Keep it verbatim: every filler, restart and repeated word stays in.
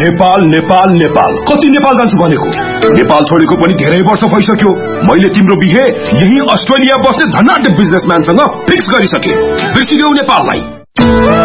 नेपाल नेपाल नेपाल कति नेपाल जान्छु भनेको नेपाल छोडेको पनि धेरै वर्ष भइसक्यो मैले तिम्रो बिहे यही अस्ट्रेलिया बस्ने धनाढ्य बिजनेसम्यानसँग फिक्स गरिसके बिर्सिदेऊ नेपाललाई